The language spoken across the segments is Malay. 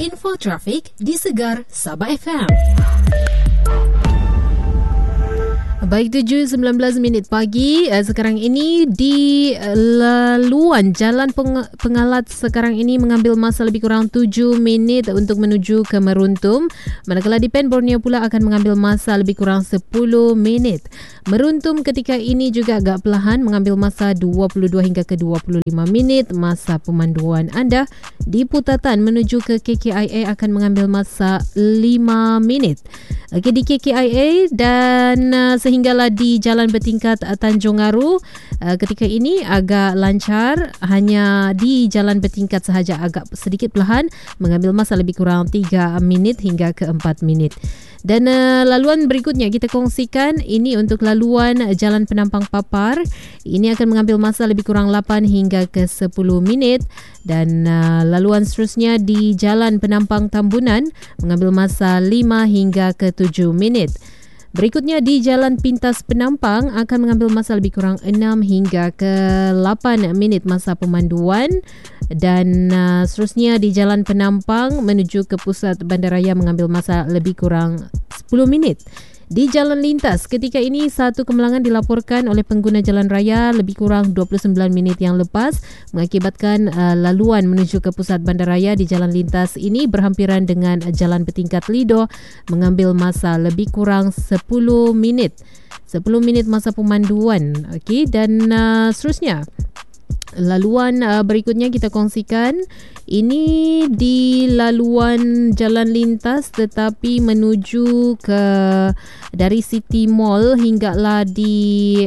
Info trafik di Segar Sabah FM. Baik, 7:19 pagi. Sekarang ini di laluan Jalan Pengalat sekarang ini mengambil masa lebih kurang 7 minit untuk menuju ke Meruntum. Manakala di Pen Borneo pula akan mengambil masa lebih kurang 10 minit. Meruntum ketika ini juga agak perlahan mengambil masa 22 hingga ke 25 minit. Masa pemanduan anda di Putatan menuju ke KKIA akan mengambil masa 5 minit. Okey, di KKIA dan sehinggalah di Jalan Bertingkat Tanjung Aru ketika ini agak lancar, hanya di Jalan Bertingkat sahaja agak sedikit perlahan mengambil masa lebih kurang 3 minit hingga ke 4 minit. Dan laluan berikutnya kita kongsikan ini untuk laluan Jalan Penampang Papar. Ini akan mengambil masa lebih kurang 8 hingga ke 10 minit. Dan laluan seterusnya di Jalan Penampang Tambunan mengambil masa 5 hingga ke 7 minit. Berikutnya di Jalan Pintas Penampang akan mengambil masa lebih kurang 6 hingga ke 8 minit masa pemanduan. Dan seterusnya di Jalan Penampang menuju ke pusat bandaraya mengambil masa lebih kurang 10 minit. Di Jalan Lintas ketika ini satu kemalangan dilaporkan oleh pengguna jalan raya lebih kurang 29 minit yang lepas mengakibatkan laluan menuju ke pusat bandaraya di Jalan Lintas ini berhampiran dengan Jalan Bertingkat Lido mengambil masa lebih kurang 10 minit. 10 minit masa pemanduan. Okey, dan seterusnya laluan berikutnya kita kongsikan ini di laluan Jalan Lintas tetapi menuju ke dari City Mall hinggalah di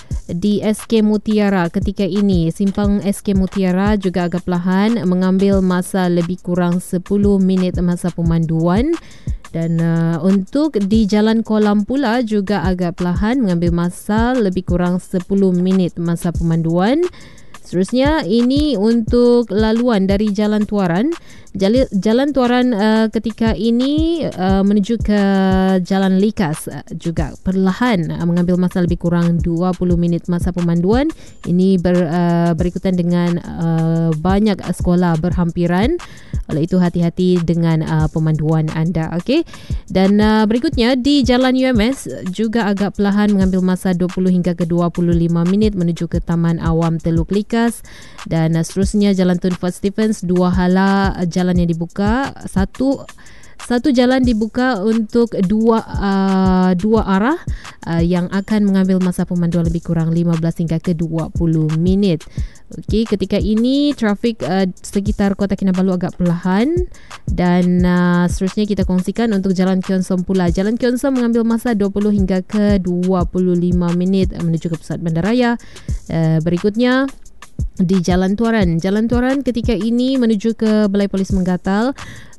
SK Mutiara. Ketika ini simpang SK Mutiara juga agak perlahan mengambil masa lebih kurang 10 minit masa pemanduan. Dan untuk di Jalan Kolam pula juga agak perlahan mengambil masa lebih kurang 10 minit masa pemanduan. Seterusnya ini untuk laluan dari Jalan Tuaran. Jalan Tuaran ketika ini menuju ke Jalan Likas juga perlahan mengambil masa lebih kurang 20 minit masa pemanduan. Ini berikutan dengan banyak sekolah berhampiran. Oleh itu hati-hati dengan pemanduan anda. Okey. Dan berikutnya di Jalan UMS juga agak perlahan mengambil masa 20 hingga ke 25 minit menuju ke Taman Awam Teluk Likas. Dan seterusnya Jalan Tun Fort Stephens, dua hala jalan yang dibuka, satu jalan dibuka untuk dua arah yang akan mengambil masa pemanduan lebih kurang 15 hingga ke 20 minit. Okey, ketika ini trafik sekitar Kota Kinabalu agak perlahan. Dan seterusnya kita kongsikan untuk Jalan Keon Som pula. Jalan Keon Som mengambil masa 20 hingga ke 25 minit menuju ke pusat bandaraya. Berikutnya di Jalan Tuaran. Jalan Tuaran ketika ini menuju ke Balai Polis Menggatal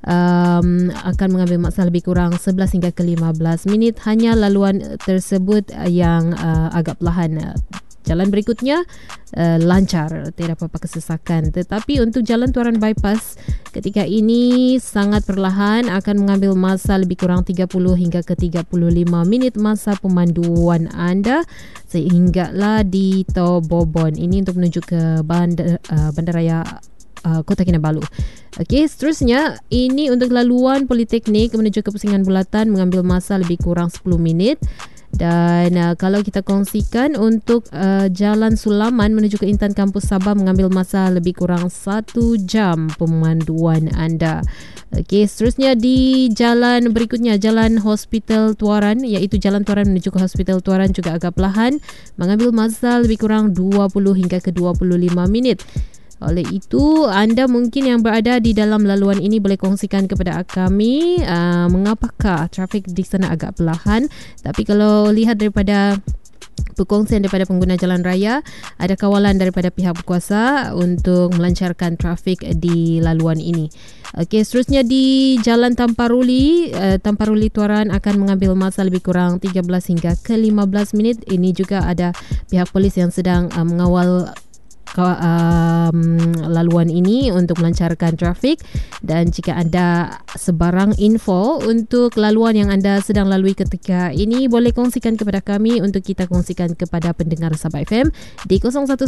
akan mengambil masa lebih kurang 11 hingga ke 15 minit. Hanya laluan tersebut yang agak perlahan. Jalan berikutnya lancar, tidak apa-apa kesesakan. Tetapi untuk Jalan Tuaran Bypass ketika ini sangat perlahan akan mengambil masa lebih kurang 30 hingga ke 35 minit masa pemanduan anda sehinggalah di Tobobon. Ini untuk menuju ke bandaraya Kota Kinabalu. Okey, seterusnya ini untuk laluan Politeknik menuju ke Pusingan Bulatan mengambil masa lebih kurang 10 minit. Dan kalau kita kongsikan untuk Jalan Sulaman menuju ke Intan Kampus Sabah mengambil masa lebih kurang 1 jam pemanduan anda. Okey, seterusnya di jalan berikutnya Jalan Hospital Tuaran, iaitu Jalan Tuaran menuju ke Hospital Tuaran juga agak perlahan mengambil masa lebih kurang 20 hingga ke 25 minit. Oleh itu, anda mungkin yang berada di dalam laluan ini boleh kongsikan kepada kami mengapakah trafik di sana agak perlahan. Tapi kalau lihat daripada perkongsian daripada pengguna jalan raya, ada kawalan daripada pihak berkuasa untuk melancarkan trafik di laluan ini. Okey, seterusnya di Jalan Tamparuli Tuaran akan mengambil masa lebih kurang 13 hingga ke 15 minit. Ini juga ada pihak polis yang sedang mengawal laluan ini untuk melancarkan trafik. Dan jika ada sebarang info untuk laluan yang anda sedang lalui ketika ini, boleh kongsikan kepada kami untuk kita kongsikan kepada pendengar Sabah FM di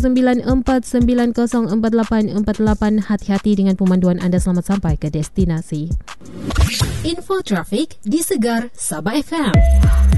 0194904848. Hati-hati dengan pemanduan anda, selamat sampai ke destinasi. Info trafik di Segar Sabah FM.